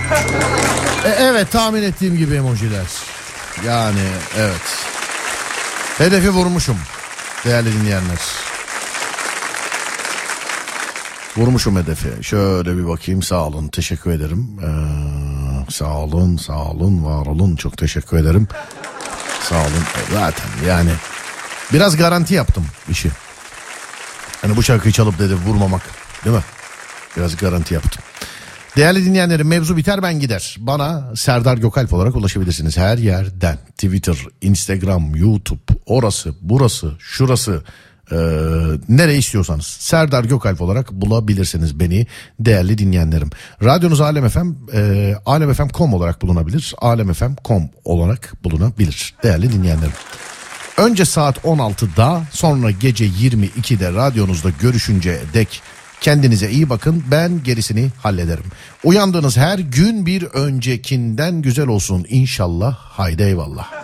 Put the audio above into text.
Evet, tahmin ettiğim gibi emojiler. Yani evet. Hedefi vurmuşum değerli dinleyenler. Vurmuşum hedefi. Şöyle bir bakayım, sağ olun, teşekkür ederim. Sağ olun, var olun, çok teşekkür ederim. Sağ olun. Zaten yani biraz garanti yaptım işi. Hani bu şarkıyı çalıp dedi vurmamak, değil mi? Biraz garanti yaptım. Değerli dinleyenlerim, mevzu biter ben gider. Bana Serdar Gökalp olarak ulaşabilirsiniz her yerden. Twitter, Instagram, YouTube, orası, burası, şurası, nereye istiyorsanız Serdar Gökalp olarak bulabilirsiniz beni değerli dinleyenlerim. Radyonuz Alem FM, alemfm.com olarak bulunabilir. Alemfm.com olarak bulunabilir değerli dinleyenlerim. Önce saat 16'da, sonra gece 22'de radyonuzda görüşünceye dek kendinize iyi bakın, ben gerisini hallederim. Uyandığınız her gün bir öncekinden güzel olsun inşallah. Haydi eyvallah.